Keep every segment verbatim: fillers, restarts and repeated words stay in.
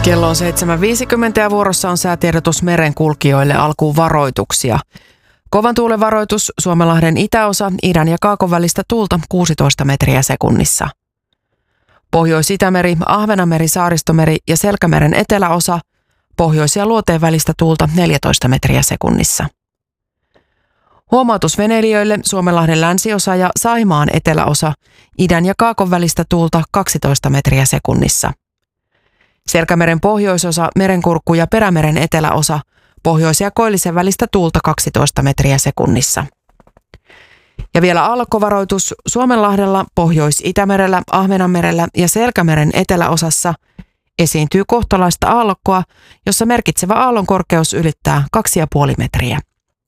Kello on seitsemän viisikymmentä ja vuorossa on säätiedotus merenkulkijoille, alkuun varoituksia. Kovan tuulen varoitus Suomenlahden itäosa, idän ja kaakon välistä tuulta kuusitoista metriä sekunnissa. Pohjois-Itämeri, Ahvenanmeri, Saaristomeri ja Selkämeren eteläosa, pohjois- ja luoteen välistä tuulta neljätoista metriä sekunnissa. Huomautus veneilijöille Suomenlahden länsiosa ja Saimaan eteläosa, idän ja kaakon välistä tuulta kaksitoista metriä sekunnissa. Selkämeren pohjoisosa, Merenkurkku ja Perämeren eteläosa, pohjois- ja koillisen välistä tuulta kaksitoista metriä sekunnissa. Ja vielä aallokkovaroitus Suomenlahdella, Pohjois-Itämerellä, Ahvenanmerellä ja Selkämeren eteläosassa esiintyy kohtalaista aallokkoa, jossa merkitsevä aallon korkeus ylittää kaksi pilkku viisi metriä.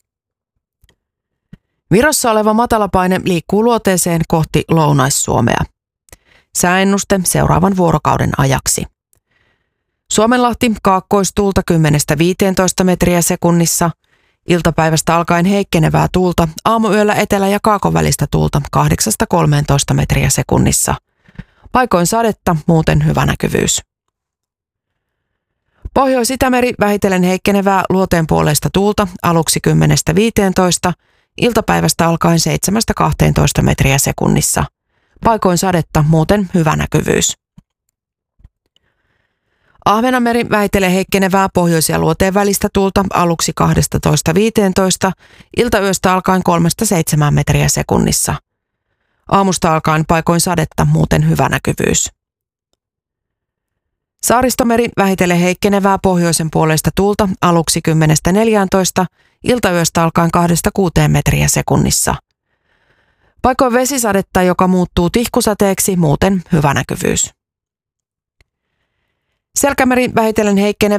Virossa oleva matalapaine liikkuu luoteeseen kohti Lounais-Suomea. Sääennuste seuraavan vuorokauden ajaksi. Suomenlahti kaakkoistuulta kymmenestä viiteentoista metriä sekunnissa, iltapäivästä alkaen heikkenevää tuulta, aamuyöllä etelä- ja kaakon välistä tuulta kahdeksasta kolmeentoista metriä sekunnissa. Paikoin sadetta, muuten hyvä näkyvyys. Pohjois-Itämeri vähitellen heikkenevää luoteenpuoleista tuulta, aluksi kymmenestä viiteentoista, iltapäivästä alkaen seitsemästä kahteentoista metriä sekunnissa. Paikoin sadetta, muuten hyvä näkyvyys. Ahvenanmeri vähitellen heikkenevää pohjois- ja luoteen välistä tuulta, aluksi kaksitoista viisitoista, iltayöstä alkaen kolmesta seitsemään metriä sekunnissa. Aamusta alkaen paikoin sadetta, muuten hyvä näkyvyys. Saaristomeri vähitellen heikkenevää pohjoisen puoleista tuulta, aluksi kymmenestä neljääntoista, iltayöstä alkaen kahdesta kuuteen metriä sekunnissa. Paikoin vesisadetta, joka muuttuu tihkusateeksi, muuten hyvä näkyvyys. Selkämeri vähitellen heikkenevää